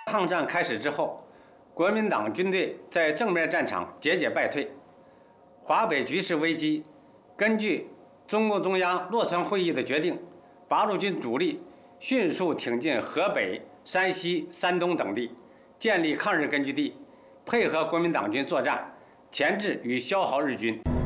抗战开始之后，国民党军队在正面战场节节败退，华北局势危机。根据中共中央洛城会议的决定，八路军主力迅速挺进河北、山西、山东等地，建立抗日根据地，配合国民党军作战，钳制与消耗日军。